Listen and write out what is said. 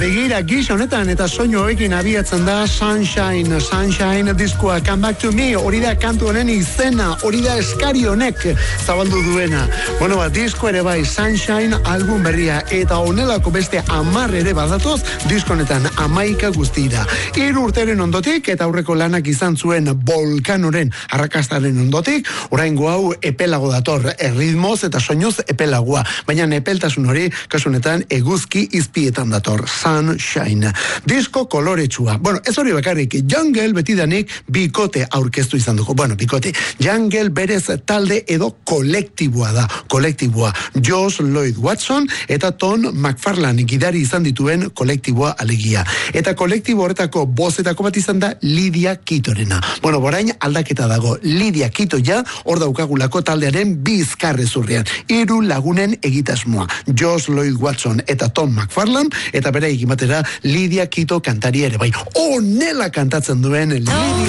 begira, gisa honetan eta soinu hoekin abiatzen da Sunshine diskoa, Come Back to Me, hori da kantu honen izena, hori da eskari honek zabaldu duena. Bueno, disko ere bai, Sunshine album berria, eta honelako beste 10 ere badatoz, disko honetan 11 guztira. 3 urteren ondotik, eta aurreko lanak izan zuen Volcanoren arrakastaren ondotik, oraingo hau epelago dator, erritmoz eta soinuz epelagoa, baina epeltasun hori, kasunetan eguzki izpietan dator, Sunshine. Disko koloretsua. Bueno, ez hori bakarrik, Jungle betidanik bikote aurkeztu izan dugu. Bueno, bikote. Jungle berez talde edo kolektiboa da. Kolektiboa. Josh Lloyd Watson eta Tom McFarlane gidari izan dituen kolektiboa alegia. Eta kolektibo horretako bozetako bat izan da Lydia Kitorena. Bueno, borain aldaketa dago. Lydia Kito ja, hor daukagulako taldearen bizkarrezurrean. 3 lagunen egitasmoa. Josh Lloyd Watson eta Tom McFarlane, eta bere egimatera Lydia Kito kantari ere bai. Honela kantatzen duen Lydia